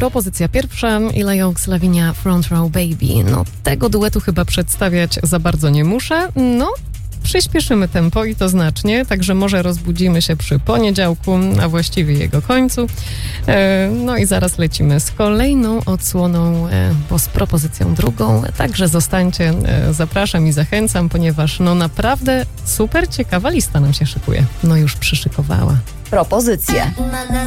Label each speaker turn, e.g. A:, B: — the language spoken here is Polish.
A: propozycja pierwsza, Ila Oaks, Lavinia, Front Row Baby. No, tego duetu chyba przedstawiać za bardzo nie muszę. No, przyspieszymy tempo i to znacznie, także może rozbudzimy się przy poniedziałku, a właściwie jego końcu. No i zaraz lecimy z kolejną odsłoną, bo z propozycją drugą. Także zostańcie, zapraszam i zachęcam, ponieważ no naprawdę super ciekawa lista nam się szykuje. No już przyszykowała.
B: Propozycje.